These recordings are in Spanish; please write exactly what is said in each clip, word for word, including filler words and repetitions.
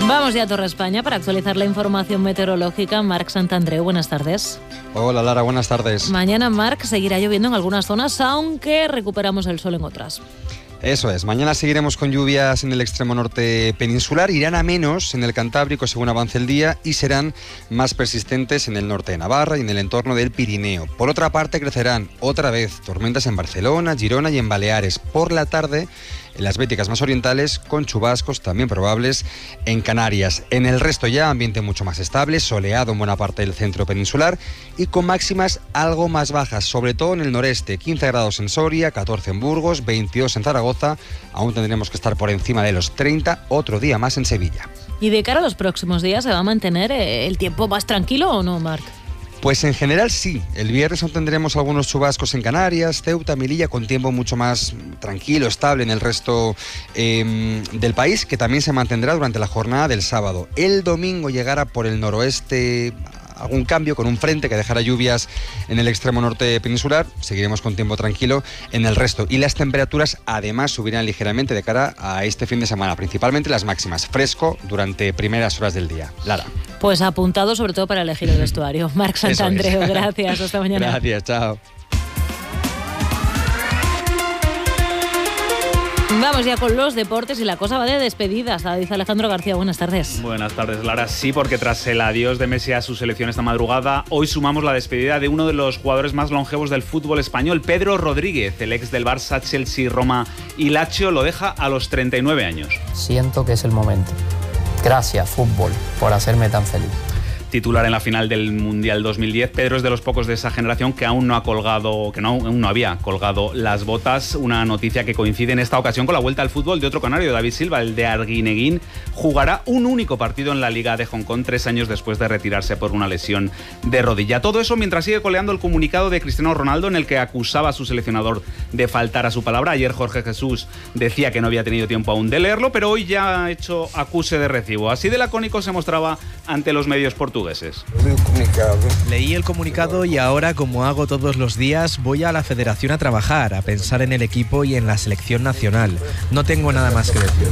Vamos ya a Torre España para actualizar la información meteorológica. Marc Santandreu, buenas tardes. Hola Lara, buenas tardes. Mañana, Marc, seguirá lloviendo en algunas zonas, aunque recuperamos el sol en otras. Eso es, mañana seguiremos con lluvias en el extremo norte peninsular, irán a menos en el Cantábrico según avance el día y serán más persistentes en el norte de Navarra y en el entorno del Pirineo. Por otra parte, crecerán otra vez tormentas en Barcelona, Girona y en Baleares. Por la tarde, en las béticas más orientales, con chubascos también probables en Canarias. En el resto ya ambiente mucho más estable, soleado en buena parte del centro peninsular y con máximas algo más bajas, sobre todo en el noreste, quince grados en Soria, catorce en Burgos, veintidós en Zaragoza. Aún tendremos que estar por encima de los treinta, otro día más en Sevilla. ¿Y de cara a los próximos días se va a mantener el tiempo más tranquilo o no, Marc? Pues en general sí. El viernes aún tendremos algunos chubascos en Canarias, Ceuta, Melilla, con tiempo mucho más tranquilo, estable en el resto eh, del país, que también se mantendrá durante la jornada del sábado. El domingo llegará por el noroeste algún cambio con un frente que dejará lluvias en el extremo norte peninsular. Seguiremos con tiempo tranquilo en el resto y las temperaturas además subirán ligeramente de cara a este fin de semana, principalmente las máximas, fresco durante primeras horas del día. Lara. Pues apuntado sobre todo para elegir el vestuario. Marc Santandreu, es. Gracias, hasta mañana. Gracias, chao. Vamos ya con los deportes y la cosa va de despedidas. Dice Alejandro García, buenas tardes. Buenas tardes, Lara. Sí, porque tras el adiós de Messi a su selección esta madrugada, hoy sumamos la despedida de uno de los jugadores más longevos del fútbol español, Pedro Rodríguez. El ex del Barça, Chelsea, Roma y Lazio lo deja a los treinta y nueve años. Siento que es el momento. Gracias, fútbol, por hacerme tan feliz. Titular en la final del Mundial dos mil diez, Pedro es de los pocos de esa generación que aún no ha colgado, que no, aún no había colgado las botas. Una noticia que coincide en esta ocasión con la vuelta al fútbol de otro canario, David Silva, el de Arguineguín. Jugará un único partido en la Liga de Hong Kong tres años después de retirarse por una lesión de rodilla. Todo eso mientras sigue coleando el comunicado de Cristiano Ronaldo en el que acusaba a su seleccionador de faltar a su palabra. Ayer Jorge Jesús decía que no había tenido tiempo aún de leerlo, pero hoy ya ha hecho acuse de recibo. Así de lacónico se mostraba ante los medios portugueses. Leí el comunicado y ahora, como hago todos los días, voy a la federación a trabajar, a pensar en el equipo y en la selección nacional. No tengo nada más que decir.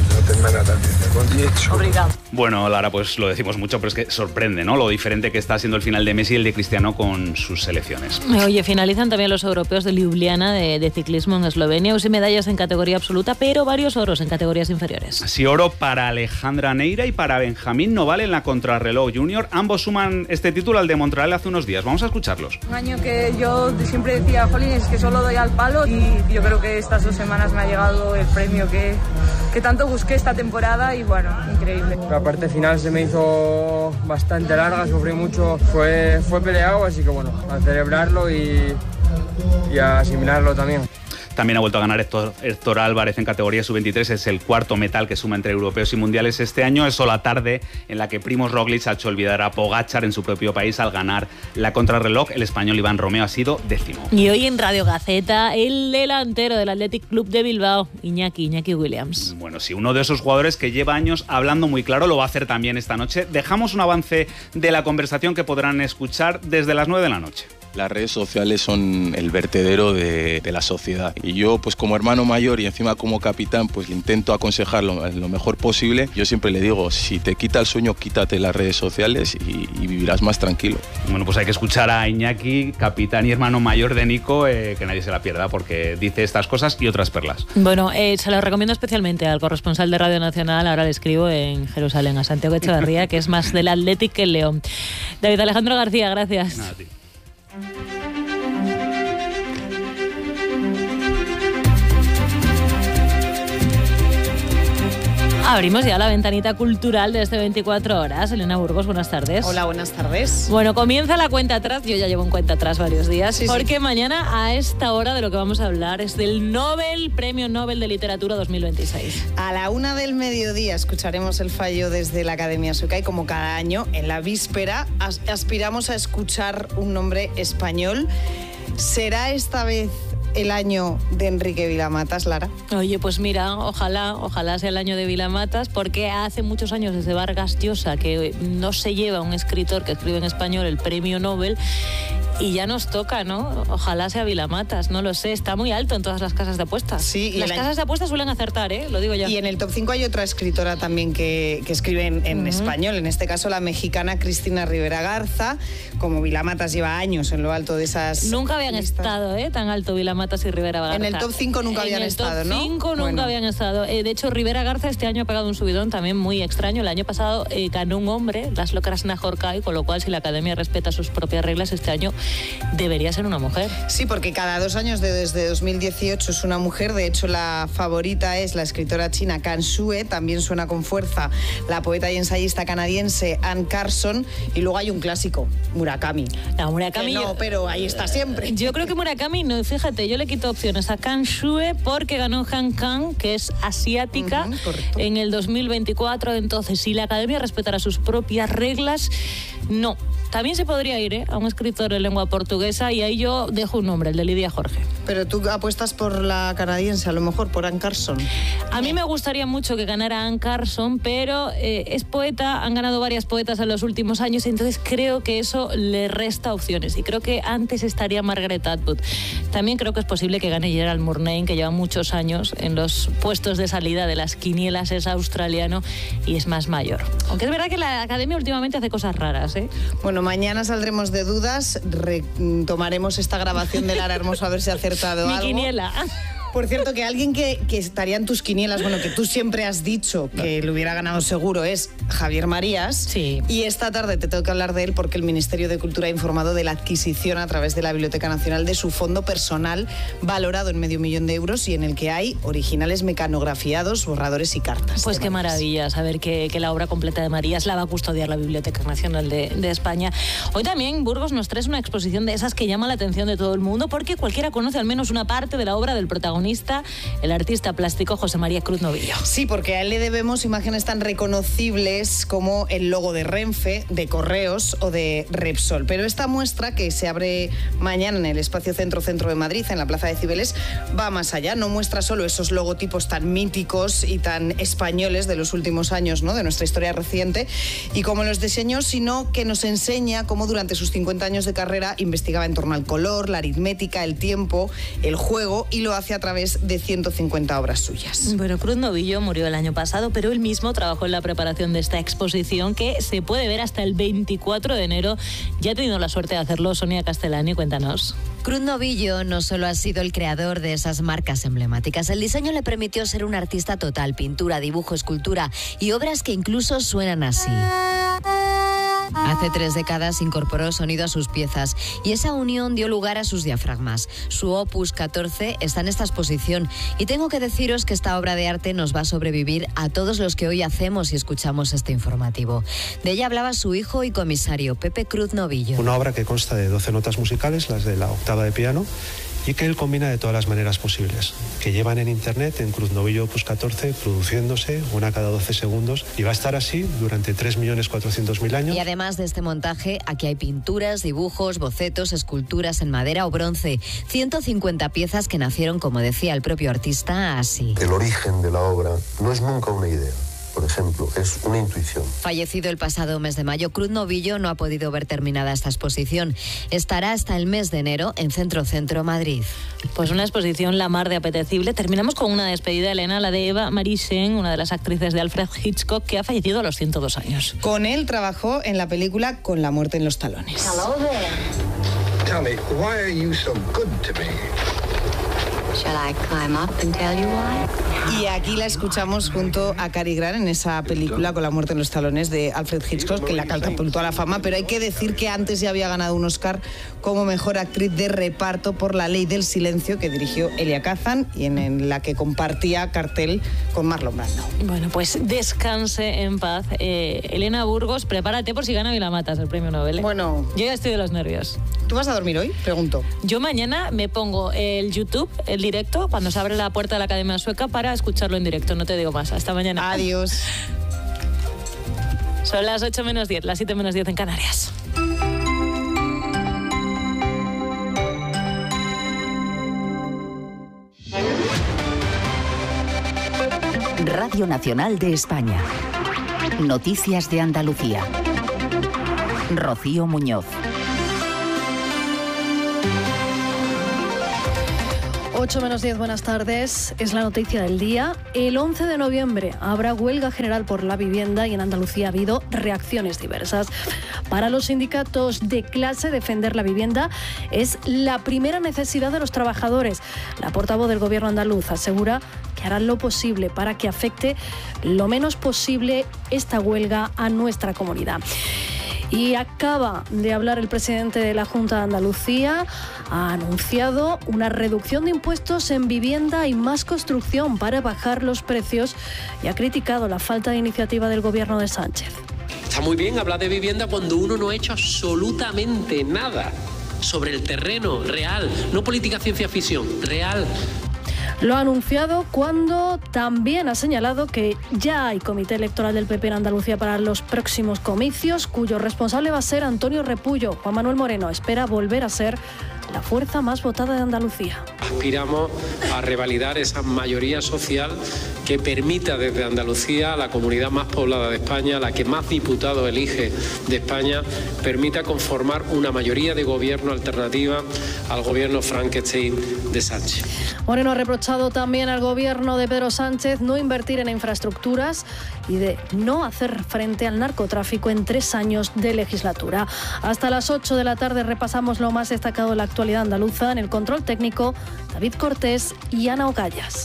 Obrigado. Bueno, Lara, pues lo decimos mucho, pero es que sorprende, ¿no? Lo diferente que está siendo el final de Messi y el de Cristiano con sus selecciones. Oye, finalizan también los europeos de Ljubljana de, de ciclismo en Eslovenia. Usé medallas en categoría absoluta, pero varios oros en categorías inferiores. Sí, oro para Alejandra Neira y para Benjamín Noval en la contrarreloj junior. Ambos suman este título al de Montreal hace unos días. Vamos a escucharlos. Un año que yo siempre decía, jolín, es que solo doy al palo, y yo creo que estas dos semanas me ha llegado el premio que, que tanto busqué esta temporada y bueno, increíble. La parte final se me hizo bastante larga, sufrí mucho, fue, fue peleado, así que bueno, a celebrarlo y, y a asimilarlo también. También ha vuelto a ganar Héctor, Héctor Álvarez en categoría sub veintitrés, es el cuarto metal que suma entre europeos y mundiales este año. Es la tarde en la que Primož Roglič ha hecho olvidar a Pogačar en su propio país al ganar la contrarreloj. El español Iván Romeo ha sido décimo. Y hoy en Radio Gaceta, el delantero del Athletic Club de Bilbao, Iñaki, Iñaki Williams. Bueno, sí, uno de esos jugadores que lleva años hablando muy claro, lo va a hacer también esta noche. Dejamos un avance de la conversación que podrán escuchar desde las nueve de la noche. Las redes sociales son el vertedero de, de la sociedad y yo, pues como hermano mayor y encima como capitán, pues intento aconsejarlo lo mejor posible. Yo siempre le digo, si te quita el sueño, quítate las redes sociales y, y vivirás más tranquilo. Bueno, pues hay que escuchar a Iñaki, capitán y hermano mayor de Nico, eh, que nadie se la pierda porque dice estas cosas y otras perlas. Bueno, eh, se lo recomiendo especialmente al corresponsal de Radio Nacional, ahora le escribo en Jerusalén, a Santiago Echevarría, que es más del Athletic que el León. David Alejandro García, gracias. Nada, tío. Abrimos ya la ventanita cultural de este veinticuatro horas. Elena Burgos, buenas tardes. Hola, buenas tardes. Bueno, comienza la cuenta atrás. Yo ya llevo en cuenta atrás varios días. Sí, porque sí. mañana a esta hora de lo que vamos a hablar es del Nobel, Premio Nobel de Literatura dos mil veintiséis. A la una del mediodía escucharemos el fallo desde la Academia Sueca y como cada año, en la víspera, as- aspiramos a escuchar un nombre español. ¿Será esta vez el año de Enrique Vilamatas, Lara? Oye, pues mira, ojalá, ojalá sea el año de Vilamatas, porque hace muchos años desde Vargas Llosa que no se lleva un escritor que escribe en español el Premio Nobel Y ya nos toca, ¿no? Ojalá sea Vilamatas, no lo sé. Está muy alto en todas las casas de apuestas. Sí, y las el casas año... de apuestas suelen acertar, ¿eh? Lo digo ya. Y en el top cinco hay otra escritora también que, que escribe en, en uh-huh. español, en este caso la mexicana Cristina Rivera Garza. Como Vilamatas lleva años en lo alto de esas... Nunca habían listas. estado, ¿eh? Tan alto Vilamatas y Rivera Garza. En el top cinco nunca habían estado, ¿no? En el top cinco nunca bueno. habían estado. Eh, de hecho, Rivera Garza este año ha pegado un subidón también muy extraño. El año pasado eh, ganó un hombre, Laszlo Krasznahorkai, con lo cual si la Academia respeta sus propias reglas, este año debería ser una mujer. Sí, porque cada dos años de, desde dos mil dieciocho es una mujer. De hecho, la favorita es la escritora china Can Xue. También suena con fuerza la poeta y ensayista canadiense Anne Carson. Y luego hay un clásico, Murakami. No, Murakami... Que no, pero ahí está siempre. Yo creo que Murakami, no, fíjate, yo le quito opciones a Can Xue porque ganó Han Kang, que es asiática, uh-huh, en el dos mil veinticuatro. Entonces, si la Academia respetara sus propias reglas, no. También se podría ir ¿eh? a un escritor en lengua portuguesa y ahí yo dejo un nombre, el de Lidia Jorge. Pero tú apuestas por la canadiense, a lo mejor por Anne Carson. A mí me gustaría mucho que ganara Anne Carson, pero eh, es poeta, han ganado varias poetas en los últimos años, entonces creo que eso le resta opciones. Y creo que antes estaría Margaret Atwood. También creo que es posible que gane Gerald Murnane, que lleva muchos años en los puestos de salida de las quinielas, es australiano y es más mayor. Aunque es verdad que la Academia últimamente hace cosas raras, ¿eh? Bueno, mañana saldremos de dudas, retomaremos esta grabación de Lara Hermoso a ver si ha acertado Mi algo. quiniela. Por cierto, que alguien que, que estaría en tus quinielas, bueno, que tú siempre has dicho que lo hubiera ganado seguro, es Javier Marías. Sí. Y esta tarde te tengo que hablar de él porque el Ministerio de Cultura ha informado de la adquisición a través de la Biblioteca Nacional de su fondo personal valorado en medio millón de euros y en el que hay originales mecanografiados, borradores y cartas. Pues qué maravilla saber que, que la obra completa de Marías la va a custodiar la Biblioteca Nacional de, de España. Hoy también Burgos nos trae una exposición de esas que llama la atención de todo el mundo porque cualquiera conoce al menos una parte de la obra del protagonista, el artista plástico José María Cruz Novillo. Sí, porque a él le debemos imágenes tan reconocibles como el logo de Renfe, de Correos o de Repsol. Pero esta muestra, que se abre mañana en el Espacio Centro Centro de Madrid, en la Plaza de Cibeles, va más allá. No muestra solo esos logotipos tan míticos y tan españoles de los últimos años, ¿no?, de nuestra historia reciente, y como los diseñó, sino que nos enseña cómo durante sus cincuenta años de carrera investigaba en torno al color, la aritmética, el tiempo, el juego, y lo hace a través de ciento cincuenta obras suyas. Bueno, Cruz Novillo murió el año pasado, pero él mismo trabajó en la preparación de esta exposición que se puede ver hasta el veinticuatro de enero. Ya ha tenido la suerte de hacerlo Sonia Castellani, cuéntanos. Cruz Novillo no solo ha sido el creador de esas marcas emblemáticas, el diseño le permitió ser un artista total, pintura, dibujo, escultura y obras que incluso suenan así. Hace tres décadas incorporó sonido a sus piezas y esa unión dio lugar a sus diafragmas. Su opus catorce está en esta exposición y tengo que deciros que esta obra de arte nos va a sobrevivir a todos los que hoy hacemos y escuchamos este informativo. De ella hablaba su hijo y comisario, Pepe Cruz Novillo. Una obra que consta de doce notas musicales, las de la octava de piano, y que él combina de todas las maneras posibles, que llevan en internet en Cruz Novillo Opus catorce, produciéndose una cada doce segundos, y va a estar así durante tres millones cuatrocientos mil años. Y además de este montaje, aquí hay pinturas, dibujos, bocetos, esculturas en madera o bronce, ciento cincuenta piezas que nacieron, como decía el propio artista, así. El origen de la obra no es nunca una idea. Por ejemplo, es una intuición. Fallecido el pasado mes de mayo, Cruz Novillo no ha podido ver terminada esta exposición. Estará hasta el mes de enero en Centro Centro Madrid. Pues una exposición la mar de apetecible. Terminamos con una despedida, Elena, la de Eva Marie Saint, una de las actrices de Alfred Hitchcock, que ha fallecido a los ciento dos años. Con él trabajó en la película Con la muerte en los talones. Hello there. Tell me, why are you so good to me? Shall I climb up and tell you why? Y aquí la escuchamos junto a Cary Grant en esa película Con la muerte en los talones de Alfred Hitchcock, que la catapultó a la fama, pero hay que decir que antes ya había ganado un Oscar como mejor actriz de reparto por La ley del silencio, que dirigió Elia Kazan y en la que compartía cartel con Marlon Brando. Bueno, pues descanse en paz. Eh, Elena Burgos, prepárate por si gana Vilamatas el premio Nobel. ¿eh? Bueno, yo ya estoy de los nervios. ¿Tú vas a dormir hoy? Pregunto. Yo mañana me pongo el YouTube, el directo, cuando se abre la puerta de la Academia Sueca, para escucharlo en directo. No te digo más. Hasta mañana. Adiós. Son las ocho menos diez, las siete menos diez en Canarias. Radio Nacional de España. Noticias de Andalucía. Rocío Muñoz. ocho menos diez, buenas tardes. Es la noticia del día. El once de noviembre habrá huelga general por la vivienda y en Andalucía ha habido reacciones diversas. Para los sindicatos de clase, defender la vivienda es la primera necesidad de los trabajadores. La portavoz del Gobierno andaluz asegura que harán lo posible para que afecte lo menos posible esta huelga a nuestra comunidad. Y acaba de hablar el presidente de la Junta de Andalucía. Ha anunciado una reducción de impuestos en vivienda y más construcción para bajar los precios y ha criticado la falta de iniciativa del Gobierno de Sánchez. Está muy bien hablar de vivienda cuando uno no ha hecho absolutamente nada sobre el terreno real, no política ciencia ficción, real. Lo ha anunciado cuando también ha señalado que ya hay comité electoral del P P en Andalucía para los próximos comicios, cuyo responsable va a ser Antonio Repullo. Juan Manuel Moreno espera volver a ser la fuerza más votada de Andalucía. Aspiramos a revalidar esa mayoría social que permita desde Andalucía, la comunidad más poblada de España, la que más diputados elige de España, permita conformar una mayoría de gobierno alternativa al gobierno Frankenstein de Sánchez. Moreno ha reprochado también al gobierno de Pedro Sánchez no invertir en infraestructuras y de no hacer frente al narcotráfico en tres años de legislatura. Hasta las ocho de la tarde repasamos lo más destacado de la actualidad andaluza. En el control técnico, David Cortés y Ana Ogallas.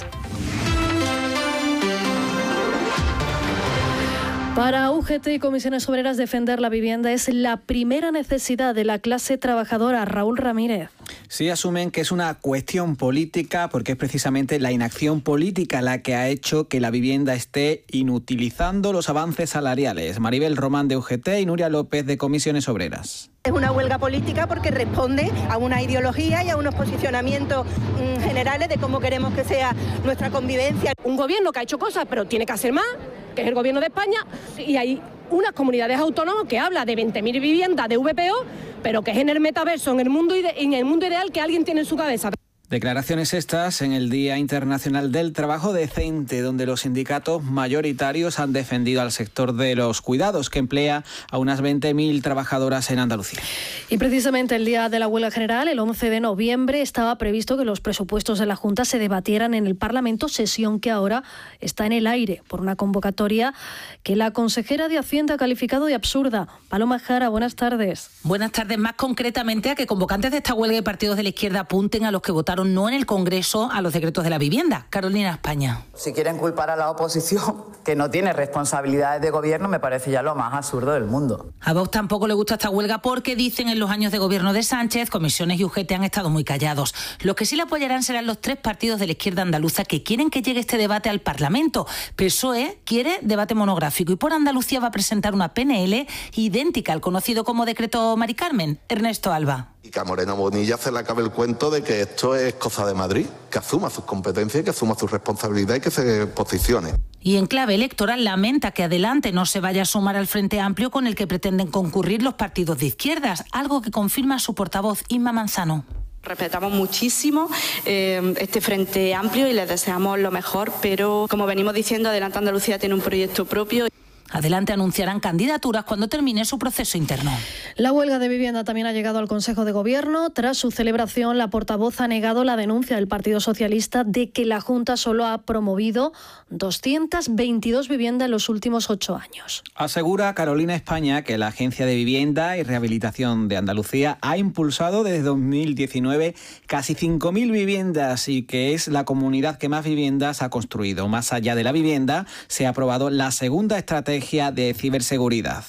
Para U G T y Comisiones Obreras, defender la vivienda es la primera necesidad de la clase trabajadora. Raúl Ramírez. Sí, asumen que es una cuestión política porque es precisamente la inacción política la que ha hecho que la vivienda esté inutilizando los avances salariales. Maribel Román de U G T y Nuria López de Comisiones Obreras. Es una huelga política porque responde a una ideología y a unos posicionamientos mmm, generales de cómo queremos que sea nuestra convivencia. Un gobierno que ha hecho cosas pero tiene que hacer más, que es el gobierno de España, y hay unas comunidades autónomas que habla de veinte mil viviendas de V P O, pero que es en el metaverso, en el mundo ide- en el mundo ideal que alguien tiene en su cabeza. Declaraciones estas en el Día Internacional del Trabajo Decente, donde los sindicatos mayoritarios han defendido al sector de los cuidados, que emplea a unas veinte mil trabajadoras en Andalucía. Y precisamente el día de la huelga general, el once de noviembre, estaba previsto que los presupuestos de la Junta se debatieran en el Parlamento, sesión que ahora está en el aire por una convocatoria que la consejera de Hacienda ha calificado de absurda. Paloma Jara, buenas tardes. Buenas tardes. Más concretamente a que convocantes de esta huelga y partidos de la izquierda apunten a los que votaron no en el Congreso a los decretos de la vivienda. Carolina España. Si quieren culpar a la oposición, que no tiene responsabilidades de gobierno, me parece ya lo más absurdo del mundo. A Vox tampoco le gusta esta huelga porque dicen en los años de gobierno de Sánchez, Comisiones y U G T han estado muy callados. Los que sí le apoyarán serán los tres partidos de la izquierda andaluza que quieren que llegue este debate al Parlamento. P S O E quiere debate monográfico y por Andalucía va a presentar una P N L idéntica al conocido como decreto Mari Carmen. Ernesto Alba. Y que a Morena Bonilla se le acabe el cuento de que esto es cosa de Madrid, que asuma sus competencias, que asuma su responsabilidad y que se posicione. Y en clave electoral lamenta que Adelante no se vaya a sumar al Frente Amplio con el que pretenden concurrir los partidos de izquierdas, algo que confirma su portavoz Inma Manzano. Respetamos muchísimo eh, este Frente Amplio y les deseamos lo mejor, pero como venimos diciendo, Adelante Andalucía tiene un proyecto propio. Adelante anunciarán candidaturas cuando termine su proceso interno. La huelga de vivienda también ha llegado al Consejo de Gobierno. Tras su celebración, la portavoz ha negado la denuncia del Partido Socialista de que la Junta solo ha promovido doscientas veintidós viviendas en los últimos ocho años. Asegura Carolina España que la Agencia de Vivienda y Rehabilitación de Andalucía ha impulsado desde dos mil diecinueve casi cinco mil viviendas y que es la comunidad que más viviendas ha construido. Más allá de la vivienda, se ha aprobado la segunda estrategia de ciberseguridad.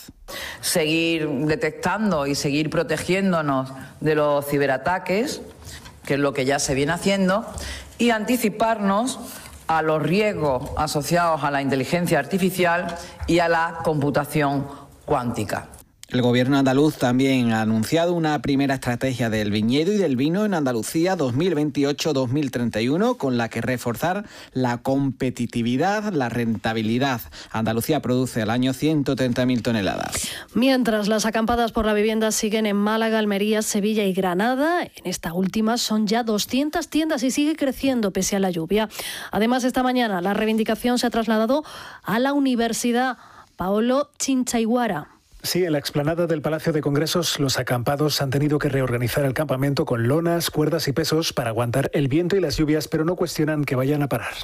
Seguir detectando y seguir protegiéndonos de los ciberataques, que es lo que ya se viene haciendo, y anticiparnos a los riesgos asociados a la inteligencia artificial y a la computación cuántica. El gobierno andaluz también ha anunciado una primera estrategia del viñedo y del vino en Andalucía dos mil veintiocho dos mil treinta y uno, con la que reforzar la competitividad, la rentabilidad. Andalucía produce al año ciento treinta mil toneladas. Mientras las acampadas por la vivienda siguen en Málaga, Almería, Sevilla y Granada, en esta última son ya doscientas tiendas y sigue creciendo pese a la lluvia. Además, esta mañana la reivindicación se ha trasladado a la Universidad Paolo Chinchayguara. Sí, en la explanada del Palacio de Congresos los acampados han tenido que reorganizar el campamento con lonas, cuerdas y pesos para aguantar el viento y las lluvias, pero no cuestionan que vayan a parar.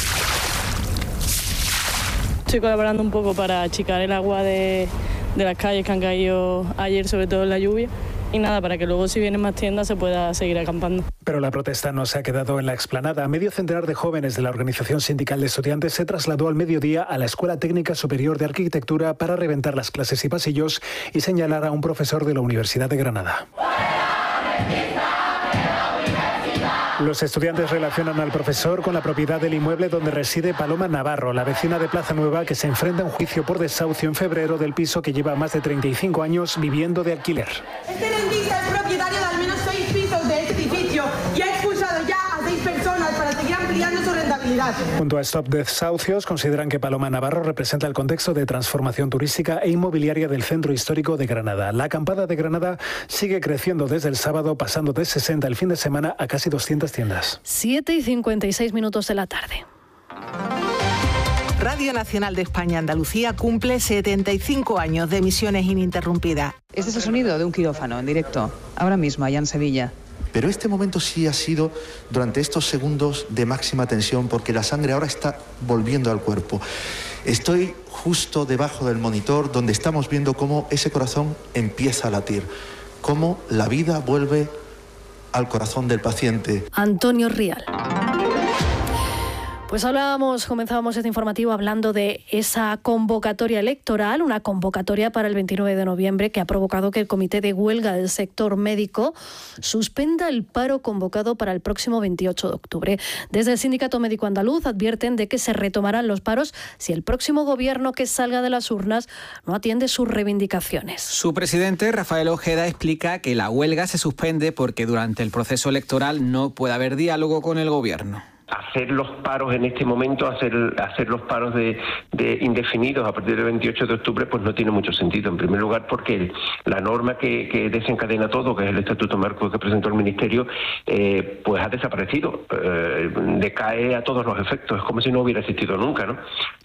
Estoy colaborando un poco para achicar el agua de, de las calles que han caído ayer, sobre todo en la lluvia. Y nada, para que luego si vienen más tiendas se pueda seguir acampando. Pero la protesta no se ha quedado en la explanada. Medio centenar de jóvenes de la Organización Sindical de Estudiantes se trasladó al mediodía a la Escuela Técnica Superior de Arquitectura para reventar las clases y pasillos y señalar a un profesor de la Universidad de Granada. Los estudiantes relacionan al profesor con la propiedad del inmueble donde reside Paloma Navarro, la vecina de Plaza Nueva que se enfrenta a un juicio por desahucio en febrero del piso que lleva más de treinta y cinco años viviendo de alquiler. Este rentista es propietario de al menos seis pisos de este edificio y ha expulsado ya a seis personas para seguir ampliando su rentabilidad. Junto a Stop Desahucios consideran que Paloma Navarro representa el contexto de transformación turística e inmobiliaria del centro histórico de Granada. La acampada de Granada sigue creciendo desde el sábado, pasando de sesenta el fin de semana a casi doscientas tiendas. siete y cincuenta y seis minutos de la tarde. Radio Nacional de España Andalucía cumple setenta y cinco años de emisiones ininterrumpidas. Este es el sonido de un quirófano en directo, ahora mismo allá en Sevilla. Pero este momento sí ha sido durante estos segundos de máxima tensión porque la sangre ahora está volviendo al cuerpo. Estoy justo debajo del monitor donde estamos viendo cómo ese corazón empieza a latir, cómo la vida vuelve al corazón del paciente. Antonio Rial. Pues hablábamos, comenzábamos este informativo hablando de esa convocatoria electoral, una convocatoria para el veintinueve de noviembre que ha provocado que el Comité de Huelga del Sector Médico suspenda el paro convocado para el próximo veintiocho de octubre. Desde el Sindicato Médico Andaluz advierten de que se retomarán los paros si el próximo gobierno que salga de las urnas no atiende sus reivindicaciones. Su presidente, Rafael Ojeda, explica que la huelga se suspende porque durante el proceso electoral no puede haber diálogo con el gobierno. Hacer los paros en este momento, hacer hacer los paros de, de indefinidos a partir del veintiocho de octubre, pues no tiene mucho sentido. En primer lugar, porque el, la norma que, que desencadena todo, que es el Estatuto Marco que presentó el Ministerio, eh, pues ha desaparecido, eh, decae a todos los efectos, es como si no hubiera existido nunca, ¿no?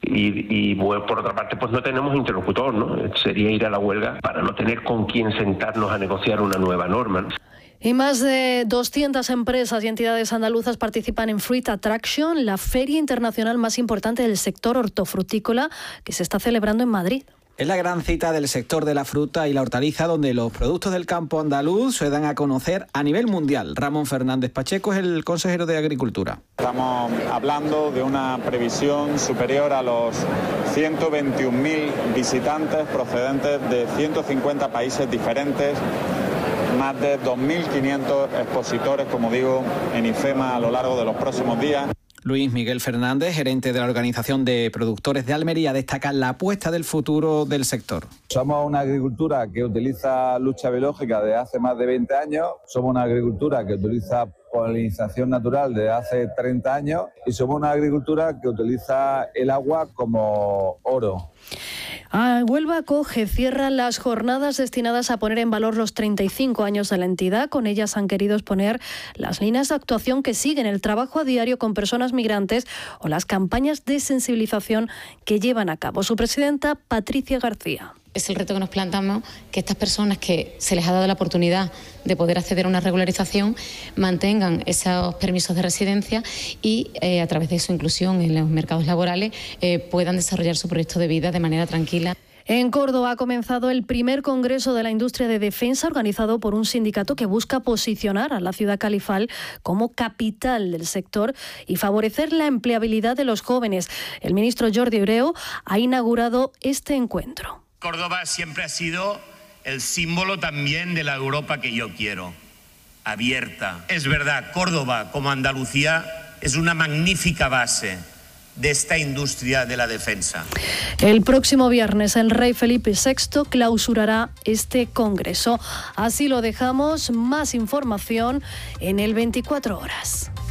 Y, y bueno, por otra parte, pues no tenemos interlocutor, ¿no? Sería ir a la huelga para no tener con quién sentarnos a negociar una nueva norma, ¿no? Y más de doscientas empresas y entidades andaluzas participan en Fruit Attraction, la feria internacional más importante del sector hortofrutícola que se está celebrando en Madrid. Es la gran cita del sector de la fruta y la hortaliza donde los productos del campo andaluz se dan a conocer a nivel mundial. Ramón Fernández Pacheco es el consejero de Agricultura. Estamos hablando de una previsión superior a los ciento veintiún mil visitantes procedentes de ciento cincuenta países diferentes. Más de dos mil quinientos expositores, como digo, en IFEMA a lo largo de los próximos días. Luis Miguel Fernández, gerente de la Organización de Productores de Almería, destaca la apuesta del futuro del sector. Somos una agricultura que utiliza lucha biológica desde hace más de veinte años, somos una agricultura que utiliza polinización natural desde hace treinta años y somos una agricultura que utiliza el agua como oro. Ah, Huelva acoge, cierra las jornadas destinadas a poner en valor los treinta y cinco años de la entidad. Con ellas han querido exponer las líneas de actuación que siguen, el trabajo a diario con personas migrantes o las campañas de sensibilización que llevan a cabo. Su presidenta, Patricia García. Es el reto que nos planteamos, que estas personas que se les ha dado la oportunidad de poder acceder a una regularización mantengan esos permisos de residencia y eh, a través de su inclusión en los mercados laborales eh, puedan desarrollar su proyecto de vida de manera tranquila. En Córdoba ha comenzado el primer Congreso de la Industria de Defensa organizado por un sindicato que busca posicionar a la ciudad califal como capital del sector y favorecer la empleabilidad de los jóvenes. El ministro Jordi Hereu ha inaugurado este encuentro. Córdoba siempre ha sido el símbolo también de la Europa que yo quiero, abierta. Es verdad, Córdoba, como Andalucía, es una magnífica base de esta industria de la defensa. El próximo viernes el rey Felipe sexto clausurará este congreso. Así lo dejamos. Más información en el veinticuatro horas.